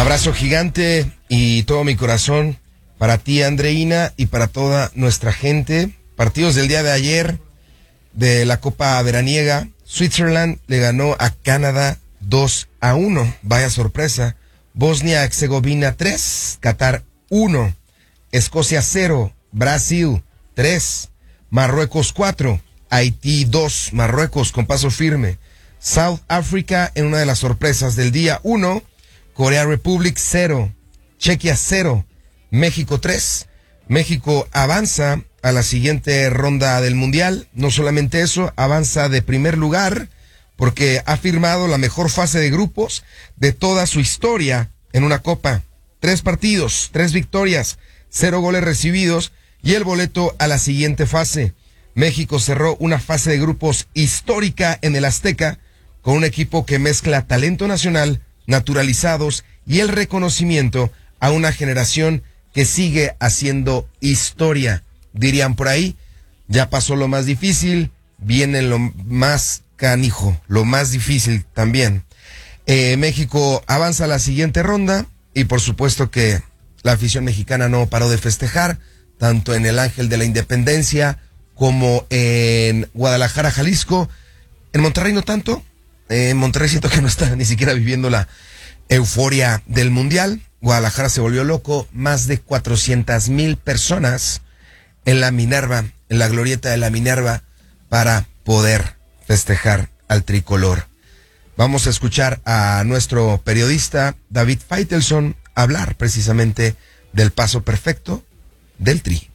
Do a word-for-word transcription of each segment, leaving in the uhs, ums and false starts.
Abrazo gigante y todo mi corazón para ti, Andreina, y para toda nuestra gente. Partidos del día de ayer de la Copa Veraniega. Switzerland le ganó a Canadá dos a uno. Vaya sorpresa. Bosnia-Herzegovina tres, Qatar uno. Escocia cero, Brasil tres. Marruecos cuatro, Haití dos. Marruecos con paso firme. South Africa en una de las sorpresas del día uno. Corea Republic cero, Chequia cero, México tres. México avanza a la siguiente ronda del Mundial. No solamente eso, avanza de primer lugar porque ha firmado la mejor fase de grupos de toda su historia en una copa. Tres partidos, tres victorias, cero goles recibidos y el boleto a la siguiente fase. México cerró una fase de grupos histórica en el Azteca con un equipo que mezcla talento nacional, naturalizados y el reconocimiento a una generación que sigue haciendo historia. Dirían por ahí, ya pasó lo más difícil, viene lo más canijo, lo más difícil también. Eh, México avanza a la siguiente ronda y por supuesto que la afición mexicana no paró de festejar, tanto en el Ángel de la Independencia como en Guadalajara, Jalisco. En Monterrey no tanto. Eh, en Monterrey siento que no está ni siquiera viviendo la euforia del Mundial. Guadalajara se volvió loco, más de cuatrocientas mil personas en la Minerva, en la glorieta de la Minerva, para poder festejar al tricolor. Vamos a escuchar a nuestro periodista David Faitelson hablar precisamente del paso perfecto del Tri.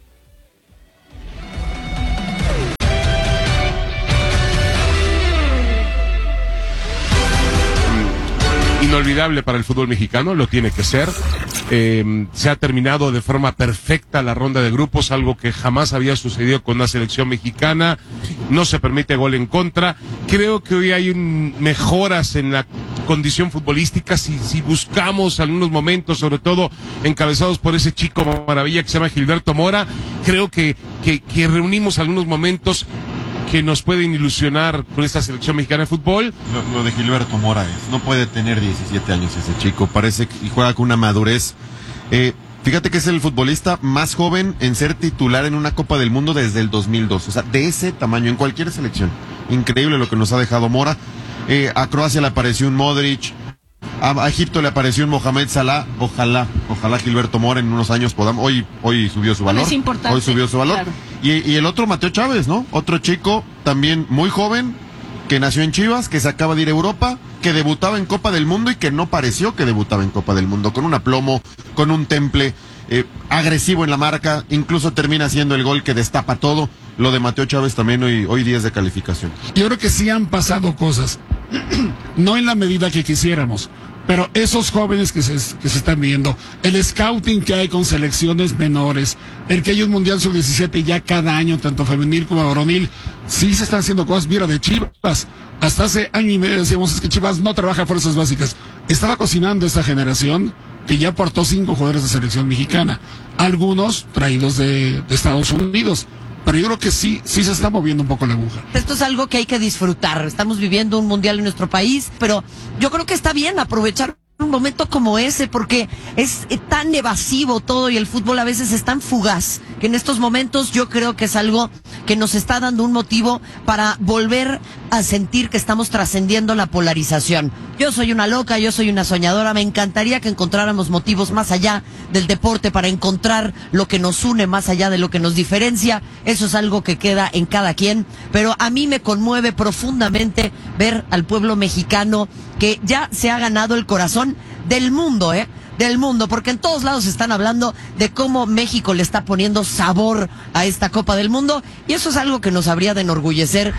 Inolvidable para el fútbol mexicano, lo tiene que ser. Eh, se ha terminado de forma perfecta la ronda de grupos, algo que jamás había sucedido con la selección mexicana. No se permite gol en contra. Creo que hoy hay un, mejoras en la condición futbolística. Si, si buscamos algunos momentos, sobre todo encabezados por ese chico maravilla que se llama Gilberto Mora, creo que, que, que reunimos algunos momentos que nos pueden ilusionar con esta selección mexicana de fútbol. Lo, lo de Gilberto Mora es, no puede tener diecisiete años ese chico, parece que y juega con una madurez. Eh, fíjate que es el futbolista más joven en ser titular en una Copa del Mundo desde el dos mil dos, o sea, de ese tamaño en cualquier selección. Increíble lo que nos ha dejado Mora. Eh, a Croacia le apareció un Modric, a, a Egipto le apareció un Mohamed Salah. Ojalá, ojalá Gilberto Mora en unos años podamos. Hoy, hoy subió su valor. Es importante. Hoy subió su valor. Claro. Y, y el otro Mateo Chávez, ¿no? Otro chico también muy joven, que nació en Chivas, que se acaba de ir a Europa, que debutaba en Copa del Mundo y que no pareció que debutaba en Copa del Mundo, con un aplomo, con un temple, eh, agresivo en la marca, incluso termina siendo el gol que destapa todo. Lo de Mateo Chávez también hoy, hoy diez de calificación. Yo creo que sí han pasado cosas, no en la medida que quisiéramos, pero esos jóvenes que se, que se están viendo, el scouting que hay con selecciones menores, el que hay un Mundial sub diecisiete ya cada año, tanto femenil como varonil, sí se están haciendo cosas. Mira, de Chivas, hasta hace año y medio decíamos es que Chivas no trabaja fuerzas básicas. Estaba cocinando esta generación que ya aportó cinco jugadores de selección mexicana, algunos traídos de, de Estados Unidos. Pero yo creo que sí, sí se está moviendo un poco la aguja. Esto es algo que hay que disfrutar. Estamos viviendo un mundial en nuestro país, pero yo creo que está bien aprovechar un momento como ese, porque es tan evasivo todo y el fútbol a veces es tan fugaz, que en estos momentos yo creo que es algo que nos está dando un motivo para volver a sentir que estamos trascendiendo la polarización. Yo soy una loca, yo soy una soñadora, me encantaría que encontráramos motivos más allá del deporte para encontrar lo que nos une más allá de lo que nos diferencia. Eso es algo que queda en cada quien, pero a mí me conmueve profundamente ver al pueblo mexicano que ya se ha ganado el corazón del mundo, ¿eh? Del mundo, porque en todos lados están hablando de cómo México le está poniendo sabor a esta Copa del Mundo, y eso es algo que nos habría de enorgullecer.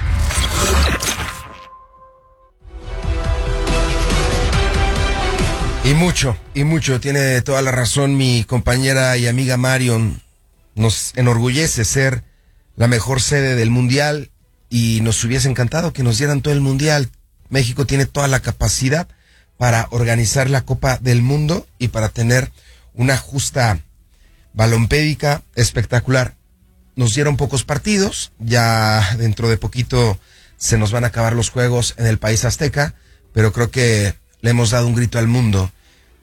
Y mucho, y mucho, tiene toda la razón mi compañera y amiga Marion. Nos enorgullece ser la mejor sede del Mundial y nos hubiese encantado que nos dieran todo el Mundial. México tiene toda la capacidad para organizar la Copa del Mundo y para tener una justa balompédica espectacular. Nos dieron pocos partidos, ya dentro de poquito se nos van a acabar los juegos en el país azteca, pero creo que le hemos dado un grito al mundo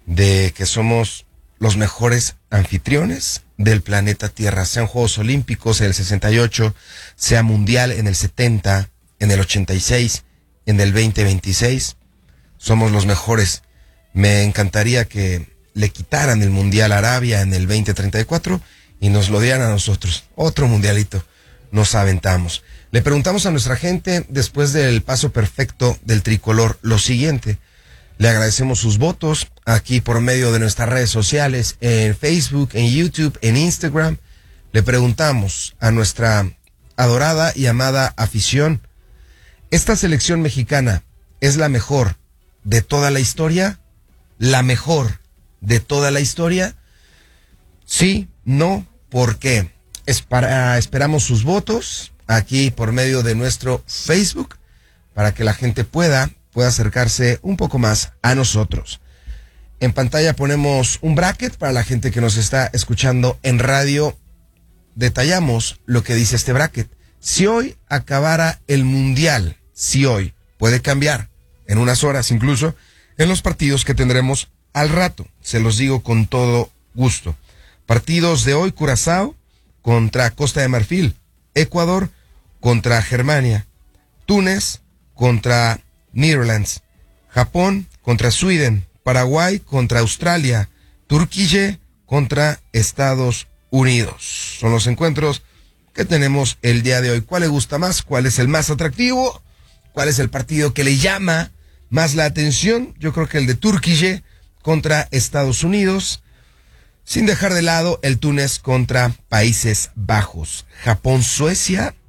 de que somos los mejores anfitriones del planeta Tierra, sean Juegos Olímpicos en el sesenta y ocho, sea Mundial en el setenta, en el ochenta y seis, en el veinte veintiséis, somos los mejores. Me encantaría que le quitaran el Mundial a Arabia en el veinte treinta y cuatro y nos lo dieran a nosotros. Otro mundialito nos aventamos. Le preguntamos a nuestra gente, después del paso perfecto del tricolor, lo siguiente. Le agradecemos sus votos aquí por medio de nuestras redes sociales, en Facebook, en YouTube, en Instagram. Le preguntamos a nuestra adorada y amada afición, ¿esta selección mexicana es la mejor de toda la historia? ¿La mejor de toda la historia? Sí, no, ¿por qué? Es para, esperamos sus votos aquí por medio de nuestro Facebook para que la gente pueda, pueda acercarse un poco más a nosotros. En pantalla ponemos un bracket para la gente que nos está escuchando en radio. Detallamos lo que dice este bracket. Si hoy acabara el Mundial, si hoy, puede cambiar en unas horas incluso, en los partidos que tendremos al rato, se los digo con todo gusto. Partidos de hoy: Curazao contra Costa de Marfil, Ecuador contra Germania, Túnez contra Netherlands, Japón contra Sweden, Paraguay contra Australia, Turquía contra Estados Unidos. Son los encuentros que tenemos el día de hoy. ¿Cuál le gusta más? ¿Cuál es el más atractivo? ¿Cuál es el partido que le llama más la atención? Yo creo que el de Turquía contra Estados Unidos, sin dejar de lado el Túnez contra Países Bajos. Japón-Suecia